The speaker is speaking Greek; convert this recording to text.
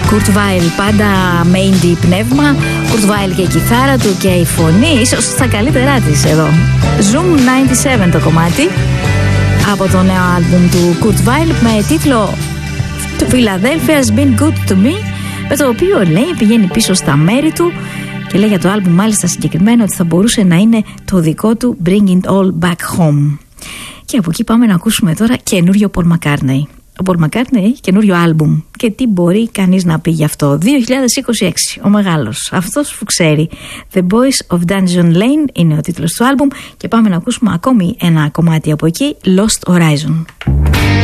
Kurt Weill, πάντα με indie πνεύμα. Kurt Weill και η κιθάρα του και η φωνή, ίσως στα καλύτερά της εδώ. Zoom 97 το κομμάτι από το νέο άλμπουμ του Kurt Weill με τίτλο Philadelphia's Been Good To Me, με το οποίο λέει πηγαίνει πίσω στα μέρη του και λέει για το άλμπουμ μάλιστα συγκεκριμένα ότι θα μπορούσε να είναι το δικό του Bring It All Back Home. Και από εκεί πάμε να ακούσουμε τώρα καινούριο Paul McCartney. Ο Paul McCartney έχει καινούριο άλμπουμ και τι μπορεί κανείς να πει γι' αυτό. 2026, ο μεγάλος, αυτός που ξέρει. The Boys of Dungeon Lane είναι ο τίτλος του άλμπουμ και πάμε να ακούσουμε ακόμη ένα κομμάτι από εκεί, Lost Horizon.